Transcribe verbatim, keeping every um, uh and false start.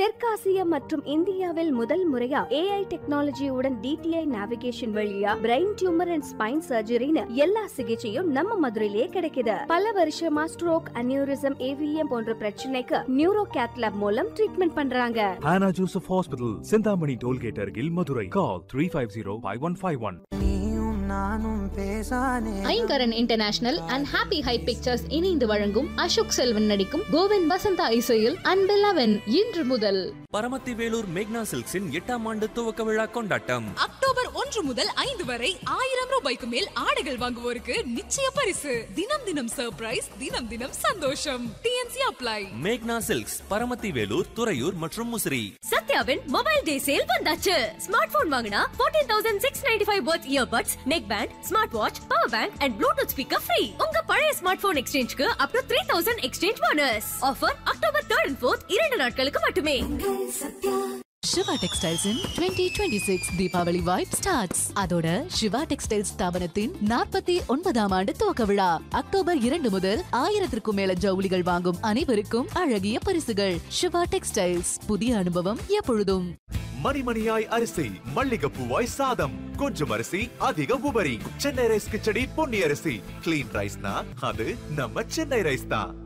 தெற்காசியா மற்றும் இந்தியாவில் முதல் முறையா ஏஐ டெக்னாலஜியுடன் டிடிஐ நேவிகேஷன் வழியா பிரெயின் டியூமர் அண்ட் ஸ்பைன் சர்ஜரின்னு எல்லா சிகிச்சையும் நம்ம மதுரையிலேயே கிடைக்குது. பல வருஷமா ஸ்ட்ரோக், அனியூரிசம், ஏவிஎம் போன்ற பிரச்சனைக்கு நியூரோ கேத் லேப் மூலம் ட்ரீட்மெண்ட் பண்றாங்க. Hannah Joseph Hospital, Sindhamani Tollgate Argil, Madurai. Call three five zero five one five one. Ayngaran international and happy high pictures இணைந்து வழங்கும் அசோக் செல்வன் நடிக்கும் கோவிந்த் வசந்தா இசையில் அன்பிலவன் இன்று முதல். பரமத்தி வேலூர் மேக்னா சில்க்ஸின் எட்டாம் ஆண்டு துவக்க விழா கொண்டாட்டம் அக்டோபர் ஒன்று முதல் ஐந்து வரை ஆயிரம் ரூபாய்க்கு மேல் ஆடைகள் வாங்குவோருக்கு நிச்சய பரிசு. தினம் தினம் சர்ப்ரைஸ், தினம் தினம் சந்தோஷம். DNC apply. மேக்னா சில்க்ஸ், பரமத்தி வேலூர், துறையூர் மற்றும் முசிறி. சத்யாவின் மொபைல் டே சேல் வந்தாச்சு. ஸ்மார்ட் போன் வாங்கினா பதினான்காயிரத்து அறுநூற்று தொண்ணூற்று ஐந்து watts earbuds, neck band, smart watch, power bank and Bluetooth speaker free. உங்க பழைய ஸ்மார்ட் போன் எக்ஸ்சேஞ்சுக்கு அப் டு மூவாயிரம் எக்ஸ்சேஞ்ச் போனஸ். ஆஃபர் அக்டோபர் மூன்று and நான்கு இரண்டு நாட்களுக்கு மட்டுமே. சிவா டெக்ஸ்டைல்ஸ் இன் twenty twenty-six Deepavali vibe starts. அதோட சிவா டெக்ஸ்டைல்ஸ் ஸ்தாபனத்தின் நாற்பத்தி ஒன்பதாம் ஆண்டு துவக்க விழா அக்டோபர் இரண்டு முதல் ஆயிரத்திற்கும் மேல ஜவுளிகள் வாங்கும் அனைவருக்கும் அழகிய பரிசுகள். சிவா டெக்ஸ்டைல்ஸ், புதிய அனுபவம் எப்பொழுதும். மணிமணியாய் அரிசி, மல்லிகைப்பூவாய் சாதம், கொஞ்சம் அரிசி அதிக உபரி. சென்னை ரைஸ் கிச்சடி பொன்னி அரிசி. கிளீன் ரைஸ்னா அது நம்ம சென்னை ரைஸ் தான்.